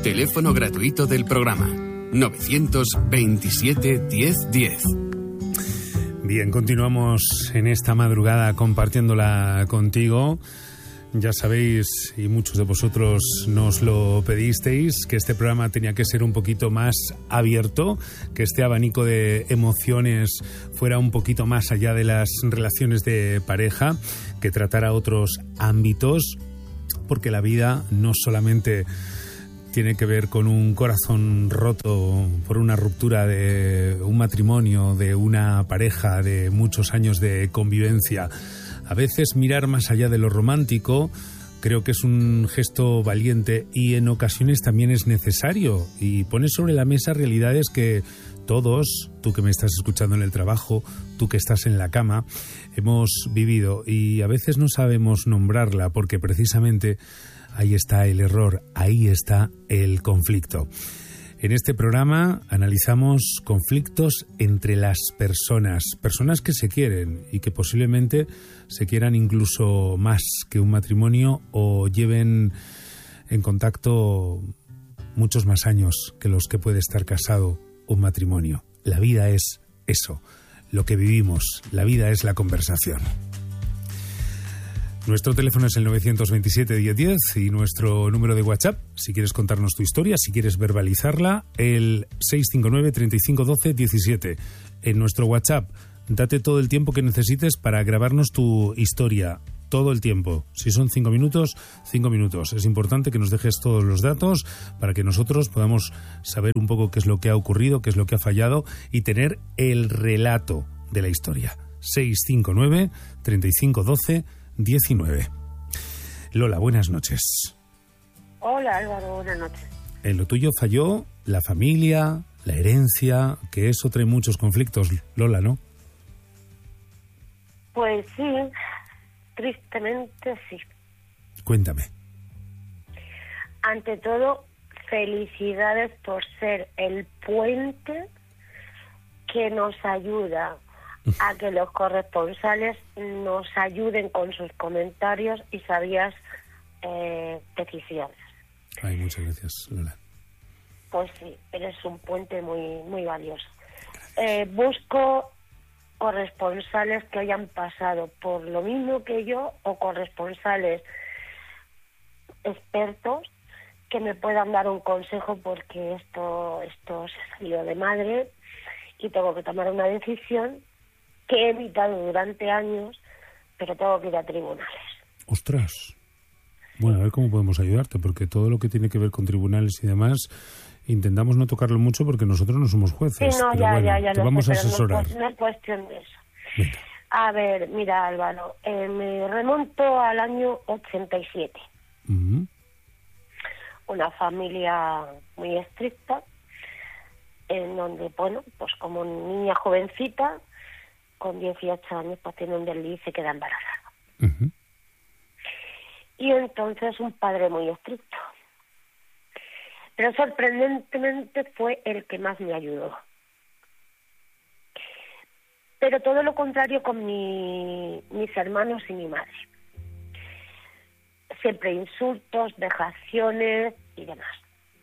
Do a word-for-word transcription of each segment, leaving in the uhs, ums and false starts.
Teléfono gratuito del programa novecientos veintisiete diez diez. Bien, continuamos en esta madrugada compartiéndola contigo. Ya sabéis, y muchos de vosotros nos lo pedisteis, que este programa tenía que ser un poquito más abierto, que este abanico de emociones fuera un poquito más allá de las relaciones de pareja, que tratara otros ámbitos, porque la vida no solamente tiene que ver con un corazón roto por una ruptura de un matrimonio, de una pareja, de muchos años de convivencia. A veces mirar más allá de lo romántico creo que es un gesto valiente y en ocasiones también es necesario, y pone sobre la mesa realidades que todos, tú que me estás escuchando en el trabajo, tú que estás en la cama, hemos vivido, y a veces no sabemos nombrarla porque precisamente ahí está el error, ahí está el conflicto. En este programa analizamos conflictos entre las personas, personas que se quieren y que posiblemente se quieran incluso más que un matrimonio o lleven en contacto muchos más años que los que puede estar casado un matrimonio. La vida es eso, lo que vivimos, la vida es la conversación. Nuestro teléfono es el novecientos veintisiete diez diez y nuestro número de WhatsApp, si quieres contarnos tu historia, si quieres verbalizarla, el seis cinco nueve, treinta y cinco, doce, diecisiete. En nuestro WhatsApp, date todo el tiempo que necesites para grabarnos tu historia, todo el tiempo. Si son cinco minutos, cinco minutos. Es importante que nos dejes todos los datos para que nosotros podamos saber un poco qué es lo que ha ocurrido, qué es lo que ha fallado y tener el relato de la historia. seis cinco nueve, treinta y cinco, doce, diecinueve. Lola, buenas noches. Hola Álvaro, buenas noches. En lo tuyo falló la familia, la herencia, que eso trae muchos conflictos, Lola, ¿no? Pues sí, tristemente sí. Cuéntame. Ante todo, felicidades por ser el puente que nos ayuda a que los corresponsales nos ayuden con sus comentarios y sabias eh, decisiones. Ay, muchas gracias, Lola. Pues sí, eres un puente muy muy valioso. Eh, busco corresponsales que hayan pasado por lo mismo que yo o corresponsales expertos que me puedan dar un consejo, porque esto, esto se ha salido de madre y tengo que tomar una decisión que he evitado durante años, pero tengo que ir a tribunales. ¡Ostras! Bueno, a ver cómo podemos ayudarte, porque todo lo que tiene que ver con tribunales y demás, intentamos no tocarlo mucho porque nosotros no somos jueces. Sí, no, pero ya, bueno, ya, ya te lo vamos sé, a asesorar. No, no es cuestión de eso. Venga. A ver, mira Álvaro, eh, me remonto al año ochenta y siete. Uh-huh. Una familia muy estricta, en donde, bueno, pues como niña jovencita, con dieciocho años, pues tiene un desliz y se queda embarazada. Uh-huh. Y entonces un padre muy estricto. Pero sorprendentemente fue el que más me ayudó. Pero todo lo contrario con mi, mis hermanos y mi madre. Siempre insultos, vejaciones y demás.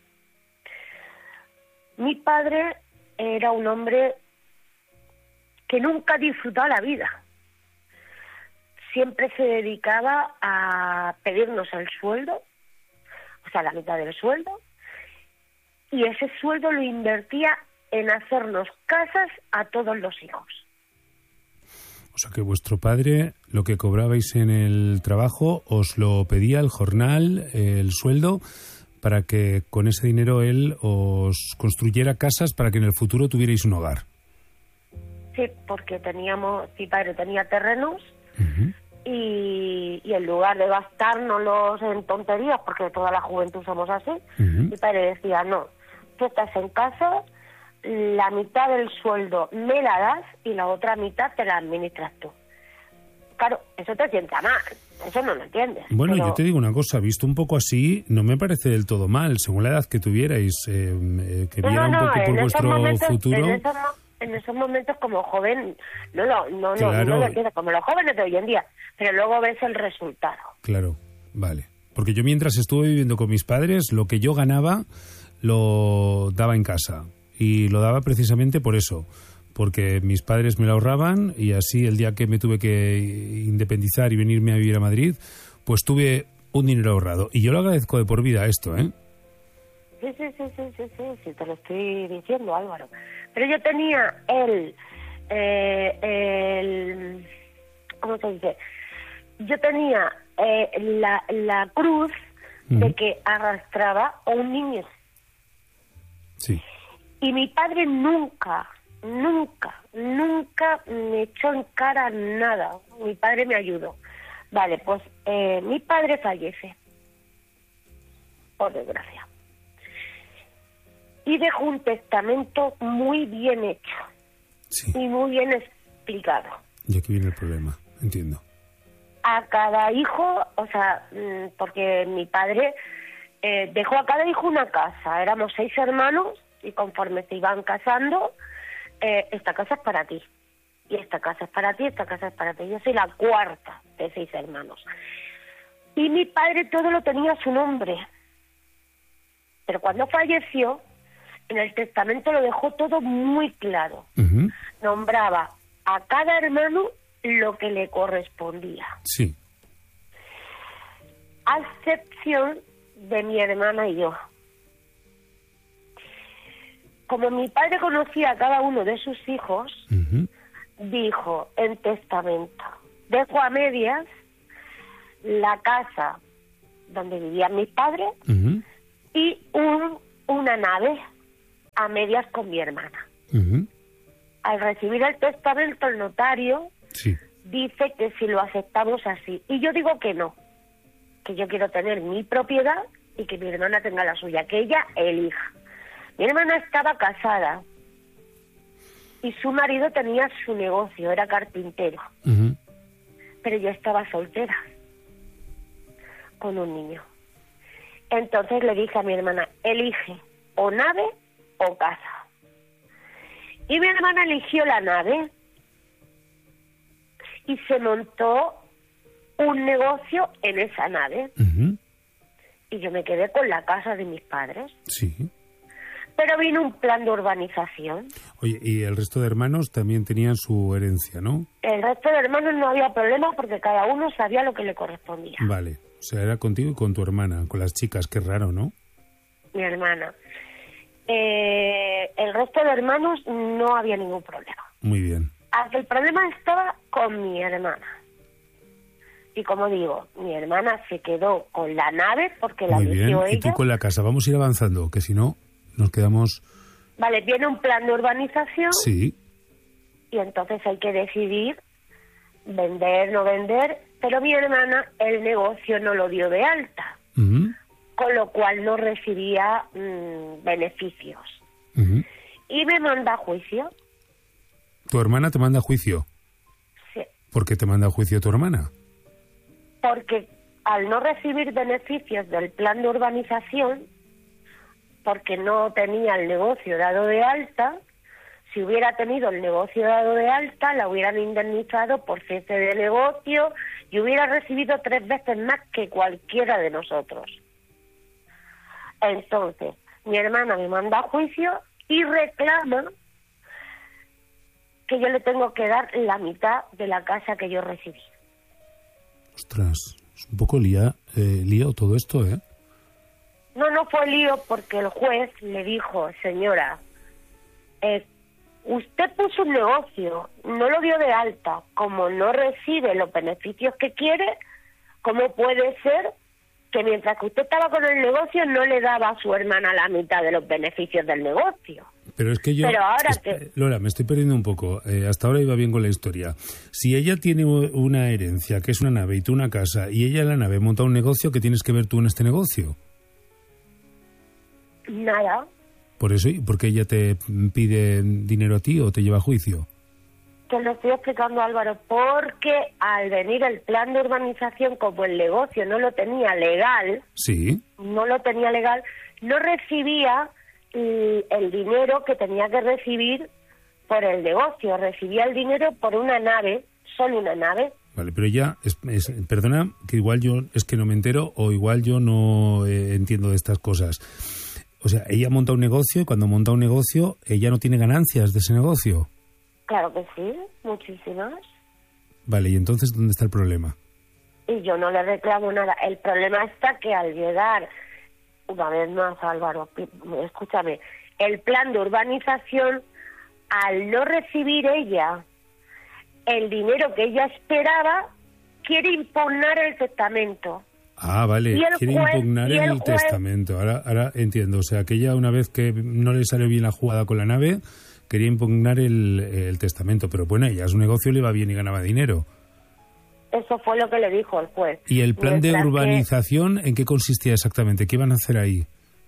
Mi padre era un hombre que nunca disfrutaba la vida. Siempre se dedicaba a pedirnos el sueldo, o sea, la mitad del sueldo, y ese sueldo lo invertía en hacernos casas a todos los hijos. O sea que vuestro padre, lo que cobrabais en el trabajo, os lo pedía el jornal, el sueldo, para que con ese dinero él os construyera casas para que en el futuro tuvierais un hogar. Sí, porque teníamos, mi padre tenía terrenos, uh-huh. y, y en lugar de gastárnoslos en tonterías, porque toda la juventud somos así, uh-huh. mi padre decía, no, tú estás en casa, la mitad del sueldo me la das y la otra mitad te la administras tú. Claro, eso te sienta mal, eso no lo entiendes. Bueno, pero... yo te digo una cosa, visto un poco así, no me parece del todo mal, según la edad que tuvierais, eh, eh, que viera no, no, un poco por vuestro momentos, futuro... En esos, en esos momentos como joven, no lo no, no, claro. no lo entiendo, como los jóvenes de hoy en día, pero luego ves el resultado. Claro, vale. Porque yo mientras estuve viviendo con mis padres, lo que yo ganaba lo daba en casa. Y lo daba precisamente por eso. Porque mis padres me lo ahorraban y así el día que me tuve que independizar y venirme a vivir a Madrid, pues tuve un dinero ahorrado. Y yo lo agradezco de por vida esto, ¿eh? Sí, sí, sí, sí, sí, sí, sí, te lo estoy diciendo, Álvaro. Pero yo tenía el... Eh, el ¿cómo se dice? Yo tenía eh, la, la cruz uh-huh. de que arrastraba a un niño. Sí. Y mi padre nunca, nunca, nunca me echó en cara nada. Mi padre me ayudó. Vale, pues eh, mi padre fallece, por desgracia. Y dejó un testamento muy bien hecho. Sí. Y muy bien explicado. Y aquí viene el problema, entiendo. A cada hijo, o sea, porque mi padre eh, dejó a cada hijo una casa. Éramos seis hermanos y conforme se iban casando, eh, esta casa es para ti. Y esta casa es para ti, esta casa es para ti. Yo soy la cuarta de seis hermanos. Y mi padre todo lo tenía a su nombre. Pero cuando falleció, en el testamento lo dejó todo muy claro. Uh-huh. Nombraba a cada hermano lo que le correspondía. Sí. A excepción de mi hermana y yo. Como mi padre conocía a cada uno de sus hijos, uh-huh. dijo en testamento, dejo a medias la casa donde vivían mis padres uh-huh. y un, una nave a medias con mi hermana. Uh-huh. Al recibir el testamento, el notario sí. dice que si lo aceptamos así. Y yo digo que no, que yo quiero tener mi propiedad y que mi hermana tenga la suya, que ella elija. Mi hermana estaba casada y su marido tenía su negocio, era carpintero. Uh-huh. Pero yo estaba soltera, con un niño. Entonces le dije a mi hermana, elige o nave o casa. Y mi hermana eligió la nave y se montó un negocio en esa nave. Uh-huh. Y yo me quedé con la casa de mis padres. Sí. Pero vino un plan de urbanización. Oye, y el resto de hermanos también tenían su herencia, ¿no? El resto de hermanos no había problema porque cada uno sabía lo que le correspondía. Vale, o sea, era contigo y con tu hermana, con las chicas, qué raro, ¿no? Mi hermana. Eh, el resto de hermanos no había ningún problema. Muy bien. El problema estaba con mi hermana. Y como digo, mi hermana se quedó con la nave porque la eligió ella. Y tú con la casa. Vamos a ir avanzando, que si no nos quedamos... Vale, viene un plan de urbanización. Sí. Y entonces hay que decidir vender, no vender. Pero mi hermana el negocio no lo dio de alta. Uh-huh. Con lo cual no recibía mmm, beneficios. Uh-huh. Y me manda a juicio. ¿Tu hermana te manda a juicio? Sí. ¿Por qué te manda a juicio tu hermana? Porque al no recibir beneficios del plan de urbanización, porque no tenía el negocio dado de alta, si hubiera tenido el negocio dado de alta, la hubieran indemnizado por cese de negocio y hubiera recibido tres veces más que cualquiera de nosotros. Entonces, mi hermana me manda a juicio y reclama que yo le tengo que dar la mitad de la casa que yo recibí. Ostras, es un poco lía, eh, lío todo esto, ¿eh? No, no fue lío porque el juez le dijo, señora, eh, usted puso un negocio, no lo dio de alta, como no recibe los beneficios que quiere, ¿cómo puede ser que mientras que usted estaba con el negocio no le daba a su hermana la mitad de los beneficios del negocio? Pero es que yo... Pero ahora es, que... Lola, me estoy perdiendo un poco. Eh, hasta ahora iba bien con la historia. Si ella tiene una herencia, que es una nave, y tú una casa, y ella en la nave monta un negocio, ¿qué tienes que ver tú en este negocio? Nada. ¿Por eso? ¿Por qué ella te pide dinero a ti o te lleva a juicio? Te lo estoy explicando, Álvaro, porque al venir el plan de urbanización, como el negocio no lo tenía legal, sí, no lo tenía legal, no recibía el, el dinero que tenía que recibir por el negocio, recibía el dinero por una nave, solo una nave. Vale, pero ella, es, es, perdona, que igual yo es que no me entero o igual yo no eh, entiendo de estas cosas. O sea, ella monta un negocio y cuando monta un negocio, ella no tiene ganancias de ese negocio. Claro que sí, muchísimas. Vale, ¿y entonces dónde está el problema? Y yo no le reclamo nada. El problema está que al llegar, una vez más, Álvaro, escúchame, el plan de urbanización, al no recibir ella el dinero que ella esperaba, quiere impugnar el testamento. Ah, vale, quiere juez, impugnar el, el juez... testamento. Ahora, ahora entiendo. O sea, que ella, una vez que no le salió bien la jugada con la nave, quería impugnar el, el testamento. Pero bueno, ella a su negocio le iba bien y ganaba dinero. Eso fue lo que le dijo el juez. ¿Y el plan Mientras de urbanización que... en qué consistía exactamente? ¿Qué iban a hacer ahí?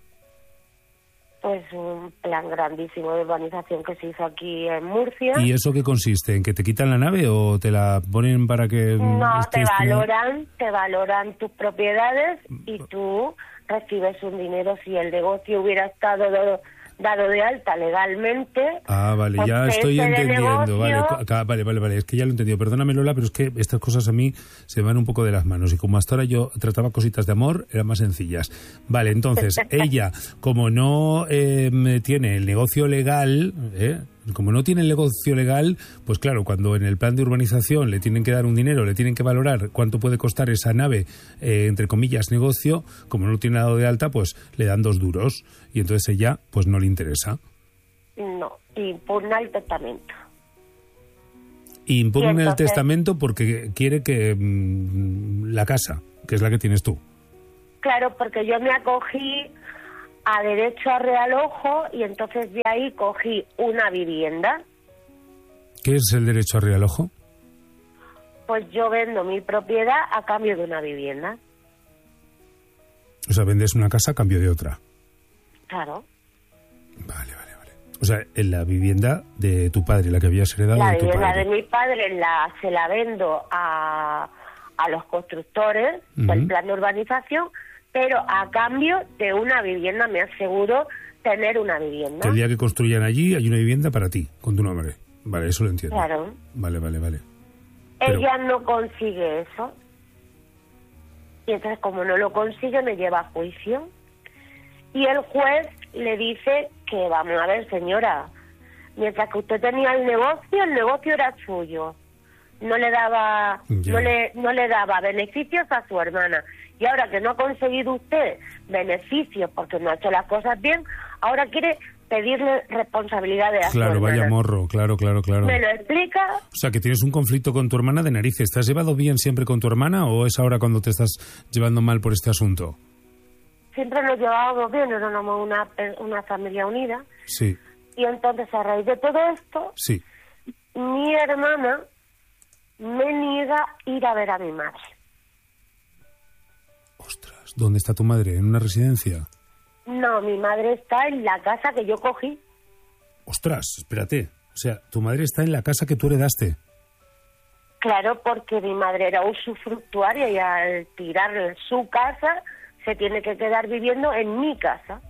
Pues un plan grandísimo de urbanización que se hizo aquí en Murcia. ¿Y eso qué consiste? ¿En que te quitan la nave o te la ponen para que...? No, te valoran, te valoran tus propiedades y tú recibes un dinero. Si el negocio hubiera estado dado de alta legalmente... Ah, vale, pues ya estoy entendiendo. Vale, vale, vale, vale, es que ya lo he entendido. Perdóname, Lola, pero es que estas cosas a mí se me van un poco de las manos. Y como hasta ahora yo trataba cositas de amor, eran más sencillas. Vale, entonces, ella, como no eh, tiene el negocio legal... ¿eh? Como no tiene el negocio legal, pues claro, cuando en el plan de urbanización le tienen que dar un dinero, le tienen que valorar cuánto puede costar esa nave, eh, entre comillas, negocio, como no lo tiene dado de alta, pues le dan dos duros. Y entonces ella, pues no le interesa. No, impugna el testamento. Impugna entonces... el testamento porque quiere que mmm, la casa, que es la que tienes tú. Claro, porque yo me acogí a derecho a realojo y entonces de ahí cogí una vivienda. ¿Qué es el derecho a realojo? Pues yo vendo mi propiedad a cambio de una vivienda. O sea, vendes una casa a cambio de otra. Claro. Vale, vale, vale. O sea, en la vivienda de tu padre, la que habías heredado la de tu padre. La vivienda de mi padre la, se la vendo a, a los constructores uh-huh. del plan de urbanización, pero a cambio de una vivienda, me aseguro tener una vivienda. Que el día que construyan allí hay una vivienda para ti, con tu nombre. Vale, eso lo entiendo. Claro. Vale, vale, vale. Pero... ella no consigue eso. Y entonces, como no lo consigue, me lleva a juicio. Y el juez le dice que, vamos a ver, señora, mientras que usted tenía el negocio, el negocio era suyo. No le daba, no le, no le daba beneficios a su hermana. Y ahora que no ha conseguido usted beneficios porque no ha hecho las cosas bien, ahora quiere pedirle responsabilidades a Claro, su hermana. Vaya morro, claro, claro, claro. ¿Me lo explica? O sea, que tienes un conflicto con tu hermana de narices. ¿Te has llevado bien siempre con tu hermana o es ahora cuando te estás llevando mal por este asunto? Siempre nos llevábamos bien, éramos una, una familia unida. Sí. Y entonces, a raíz de todo esto, sí. mi hermana me niega ir a ver a mi madre. Ostras, ¿dónde está tu madre? ¿En una residencia? No, mi madre está en la casa que yo cogí. Ostras, espérate. O sea, tu madre está en la casa que tú heredaste. Claro, porque mi madre era usufructuaria y al tirar su casa se tiene que quedar viviendo en mi casa.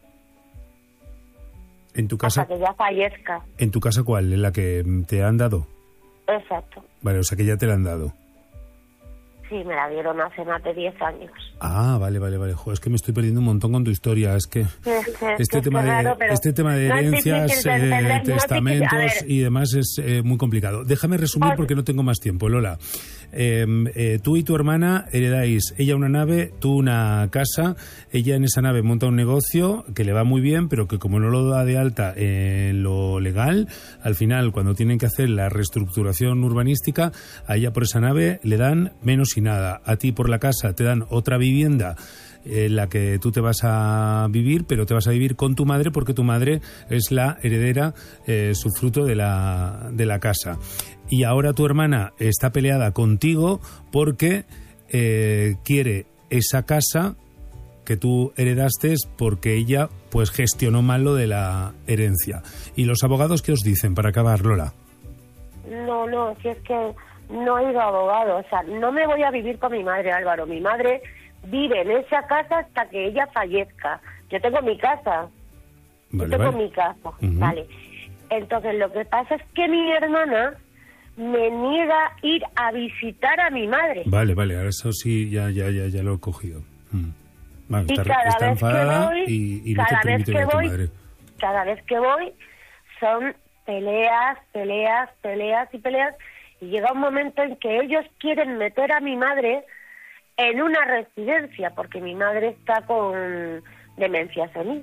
¿En tu casa? Hasta que ya fallezca. ¿En tu casa cuál? ¿En la que te han dado? Exacto. Vale, o sea que ya te la han dado. Sí, me la dieron hace más de diez años. Ah, vale, vale, vale. Joder, es que me estoy perdiendo un montón con tu historia. Es que, sí, es que este, es tema raro, de, este tema de herencias, no eh, testamentos no y demás es eh, muy complicado. Déjame resumir porque no tengo más tiempo, Lola. Eh, eh, tú y tu hermana heredáis, ella una nave, tú una casa. Ella en esa nave monta un negocio que le va muy bien, pero que como no lo da de alta en lo legal, al final, cuando tienen que hacer la reestructuración urbanística, a ella por esa nave le dan menos y nada. A ti por la casa te dan otra vivienda en la que tú te vas a vivir, pero te vas a vivir con tu madre porque tu madre es la heredera, eh, su fruto de la, de la casa. Y ahora tu hermana está peleada contigo porque eh, quiere esa casa que tú heredaste porque ella pues gestionó mal lo de la herencia. ¿Y los abogados qué os dicen para acabar, Lola? No, no, si es que no he ido a abogado, o sea, no me voy a vivir con mi madre, Álvaro. Mi madre vive en esa casa hasta que ella fallezca. Yo tengo mi casa. Vale, Yo tengo vale. mi casa, uh-huh. vale. Entonces, lo que pasa es que mi hermana me niega ir a visitar a mi madre. Vale, vale, ahora eso sí, ya, ya, ya, ya lo he cogido. Mm. Vale, Y está, cada está vez enfadada que voy, y, y no cada te vez permite que ver a tu voy, madre. cada vez que voy son peleas, peleas, peleas y peleas, y llega un momento en que ellos quieren meter a mi madre en una residencia, porque mi madre está con demencia senil.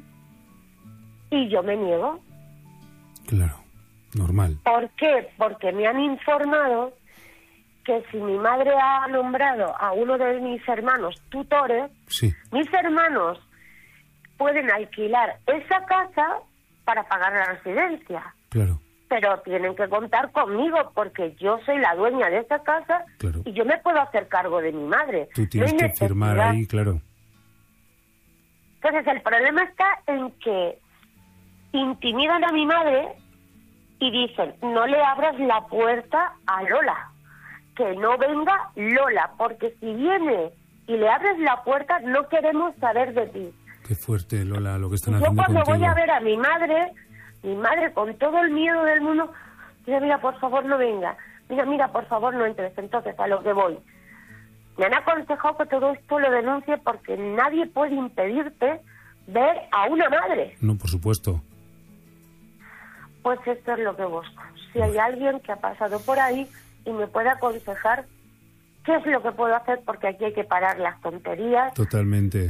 Y yo me niego. Claro, normal. ¿Por qué? Porque me han informado que si mi madre ha nombrado a uno de mis hermanos tutores, Sí, mis hermanos pueden alquilar esa casa para pagar la residencia. claro, Pero tienen que contar conmigo porque yo soy la dueña de esa casa Claro. y yo me puedo hacer cargo de mi madre. tú tienes No hay que firmar necesidad. ahí, claro. Entonces el problema está en que intimidan a mi madre y dicen, no le abras la puerta a Lola, que no venga Lola, porque si viene y le abres la puerta no queremos saber de ti. Qué fuerte, Lola, lo que están Yo haciendo cuando contigo. voy a ver a mi madre, mi madre con todo el miedo del mundo, dice, mira, por favor no venga, mira, mira, por favor no entres. Entonces, a lo que voy. Me han aconsejado que todo esto lo denuncie porque nadie puede impedirte ver a una madre. No, por supuesto. Pues esto es lo que busco. Si hay alguien que ha pasado por ahí y me puede aconsejar qué es lo que puedo hacer, porque aquí hay que parar las tonterías. Totalmente.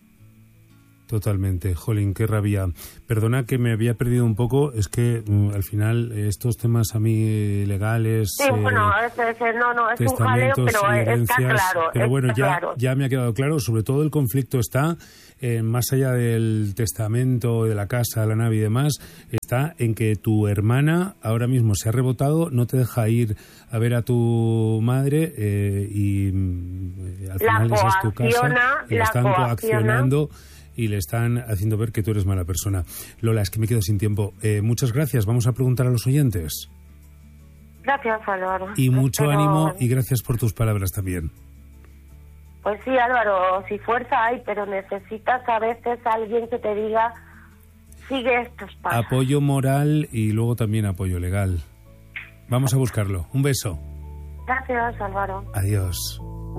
Totalmente. Jolín, qué rabia. Perdona que me había perdido un poco, es que mm, al final eh, estos temas a mí eh, legales, Sí, bueno, es, es- no, no, es un jaleo, testamentos pero y está herencias, claro. pero está bueno, ya, claro. ya me ha quedado claro, sobre todo el conflicto está, eh, más allá del testamento, de la casa, de la nave y demás, está en que tu hermana ahora mismo se ha rebotado, no te deja ir a ver a tu madre eh, y mm, al La final esa es tu casa, coacciona, y la la están coacciona. coaccionando y le están haciendo ver que tú eres mala persona. Lola, es que me quedo sin tiempo. Eh, muchas gracias. Vamos a preguntar a los oyentes. Gracias, Álvaro. Y mucho Espero- ánimo y gracias por tus palabras también. Pues sí, Álvaro, si fuerza hay, pero necesitas a veces a alguien que te diga, sigue estos pasos. Apoyo moral y luego también apoyo legal. Vamos a buscarlo. Un beso. Gracias, Álvaro. Adiós.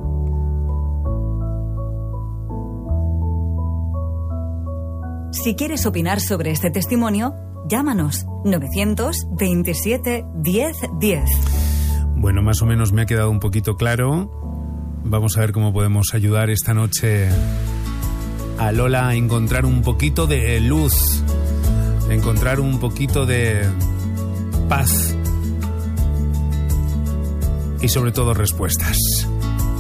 Si quieres opinar sobre este testimonio, llámanos novecientos veintisiete diez diez. Bueno, más o menos me ha quedado un poquito claro. Vamos a ver cómo podemos ayudar esta noche a Lola a encontrar un poquito de luz, a encontrar un poquito de paz y sobre todo respuestas.